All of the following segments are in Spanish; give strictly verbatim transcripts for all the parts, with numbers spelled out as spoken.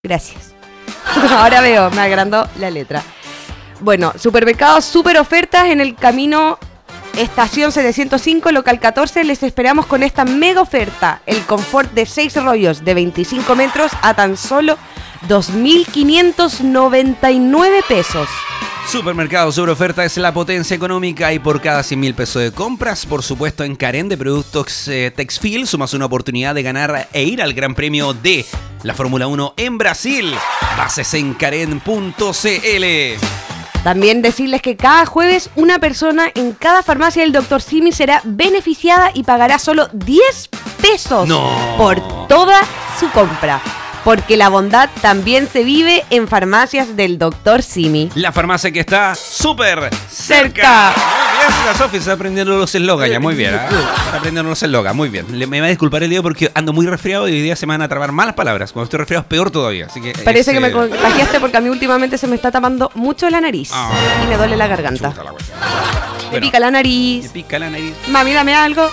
Gracias. Ahora veo, me agrandó la letra. Bueno, supermercados super ofertas en el camino Estación setecientos cinco, local catorce. Les esperamos con esta mega oferta. El confort de seis rollos de veinticinco metros a tan solo dos mil quinientos noventa y nueve pesos. Supermercado Super Oferta es la potencia económica y por cada cien mil pesos de compras, por supuesto en Karen de productos eh, Texfil, sumas una oportunidad de ganar e ir al Gran Premio de la Fórmula uno en Brasil. Bases en karen punto c l. También decirles que cada jueves una persona en cada farmacia del doctor Simi será beneficiada y pagará solo diez pesos no. por toda su compra. Porque la bondad también se vive en farmacias del doctor Simi. La farmacia que está súper cerca. Muy bien, la Sofi está aprendiendo los eslogans ya, muy bien. ¿eh? Está aprendiendo los eslogans, muy bien. Le, me va a disculpar el día porque ando muy resfriado y hoy día se me van a trabar malas palabras. Cuando estoy resfriado es peor todavía. Así que Parece es, que me eh... contagiaste porque a mí últimamente se me está tapando mucho la nariz. Oh, y me duele la garganta. La me bueno, pica la nariz. Me pica la nariz. Mami, dame algo.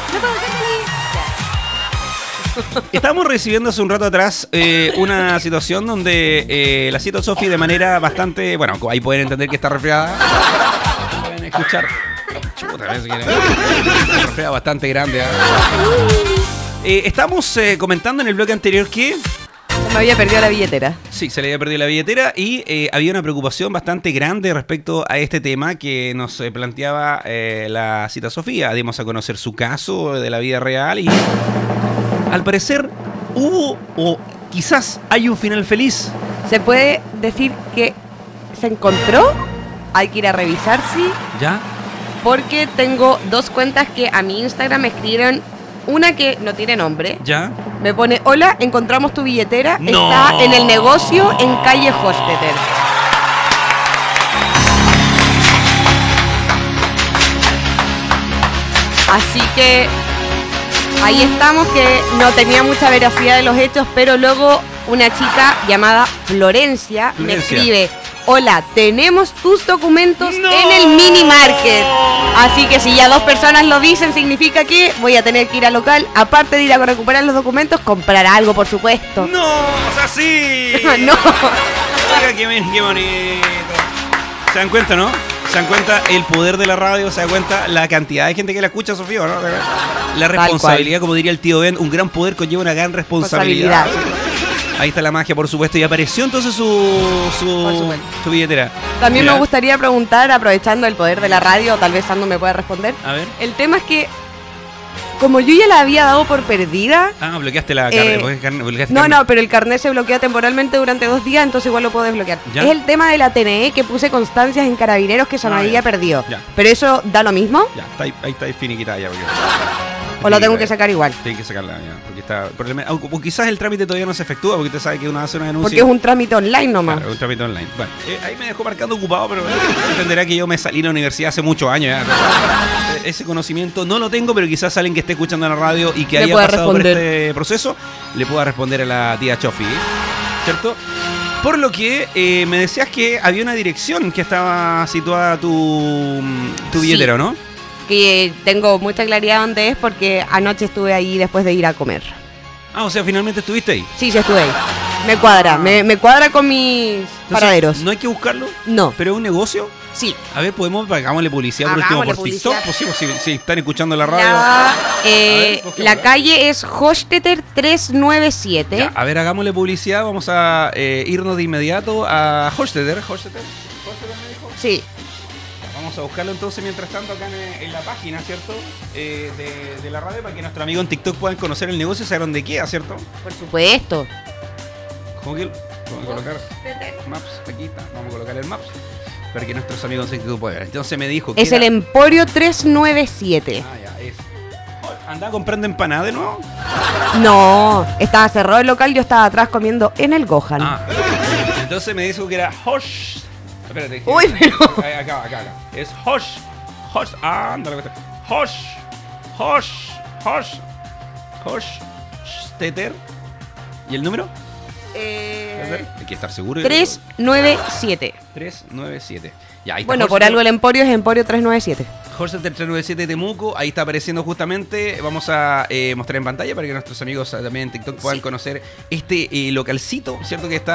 Estábamos recibiendo hace un rato atrás eh, una situación donde eh, la cita Sofi de manera bastante... Bueno, ahí pueden entender que está resfriada. Pueden escuchar. Chuta, si quieren. Una resfriada bastante grande. ¿eh? Eh, estamos eh, comentando en el bloque anterior que... Se me había perdido la billetera. Sí, se le había perdido la billetera y eh, había una preocupación bastante grande respecto a este tema que nos eh, planteaba eh, la cita Sofía. Dimos a conocer su caso de la vida real y... Al parecer, hubo o quizás hay un final feliz. ¿Se puede decir que se encontró? Hay que ir a revisar, sí. ¿Ya? Porque tengo dos cuentas que a mi Instagram me escribieron. Una que no tiene nombre. ¿Ya? Me pone, hola, encontramos tu billetera. ¡No! Está en el negocio en calle Hostetter. Así que... ahí estamos, que no tenía mucha veracidad de los hechos, pero luego una chica llamada Florencia, Florencia. me escribe: hola, tenemos tus documentos ¡no! en el mini market. Así que si ya dos personas lo dicen, significa que voy a tener que ir al local, aparte de ir a recuperar los documentos, comprar algo, por supuesto. ¡No! ¡O sea, sí! ¡No! Mira qué, qué bonito. ¿Se dan cuenta, no? ¿Se dan cuenta el poder de la radio? ¿Se dan cuenta la cantidad de gente que la escucha, Sofía? ¿No? La responsabilidad, como diría el tío Ben, un gran poder conlleva una gran responsabilidad. responsabilidad. Ahí está la magia, por supuesto. Y apareció entonces su, su, su billetera. También Mira. me gustaría preguntar, aprovechando el poder de la radio, tal vez Sandro me pueda responder. A ver. El tema es que, como yo ya la había dado por perdida... Ah, bloqueaste la eh, carne. Bloqueaste no, carne. no, pero el carnet se bloquea temporalmente durante dos días, entonces igual lo puedo desbloquear. ¿Ya? Es el tema de la T N E, que puse constancias en Carabineros que se me ah, había ya. perdido. Ya. Pero eso da lo mismo. Ya, está ahí, ahí está finiquitada ya. Porque... ¿O lo tengo que sacar igual? Tengo que sacarla ya, porque está problema. O quizás el trámite todavía no se efectúa, porque usted sabe que uno hace una denuncia. Porque es un trámite online nomás. Claro, un trámite online. Bueno, eh, ahí me dejó marcando ocupado, pero entenderá que yo me salí de la universidad hace muchos años ya. Ese conocimiento no lo tengo, pero quizás alguien que esté escuchando la radio y que le haya pasado responder. por este proceso le pueda responder a la tía Chofi, ¿cierto? Por lo que eh, me decías que había una dirección que estaba situada tu, tu billetera, sí. ¿no? Que tengo mucha claridad dónde es porque anoche estuve ahí después de ir a comer. Ah, o sea, finalmente estuviste ahí. Sí, sí estuve ahí. Me cuadra, ah. me, me cuadra con mis Entonces, paraderos. ¿No hay que buscarlo? No. ¿Pero es un negocio? Sí. A ver, podemos, hagámosle publicidad por último por publicidad. TikTok, pues sí, pues, si, si están escuchando la radio. La, eh, ver, la calle es Hostetter trescientos noventa y siete. Ya, a ver, hagámosle publicidad, vamos a eh, irnos de inmediato a Hostetter. ¿Hostetter? ¿Hostetter me dijo? Sí. Vamos a buscarlo entonces mientras tanto acá en, en la página, ¿cierto? Eh, de, de la radio para que nuestro amigo en TikTok puedan conocer el negocio y saber dónde queda, ¿cierto? Por supuesto. ¿Cómo que? Vamos a colocar Maps, aquí está, vamos a colocar el Maps para que nuestros amigos en TikTok puedan ver. Entonces me dijo que es era... el Emporio trescientos noventa y siete. Ah, ya, es. ¿Andaba comprando empanada de nuevo? No, estaba cerrado el local, yo estaba atrás comiendo en el Gohan. Ah, entonces me dijo que era Hosh. Espérate. Uy, pero... Acá, acá, acá. Es Hosh. Hosh. Ah, ándale. Hosh. Hosh. Hosh. Hosh. Stetter. ¿Y el número? Eh... Hay que estar seguro. trescientos noventa y siete. trescientos noventa y siete. Ya, ahí está bueno, Hosh, por algo el Emporio es Emporio trescientos noventa y siete. Call Center tres nueve siete Temuco, ahí está apareciendo justamente. Vamos a eh, mostrar en pantalla para que nuestros amigos también en TikTok puedan sí. conocer este eh, localcito, ¿cierto? Que está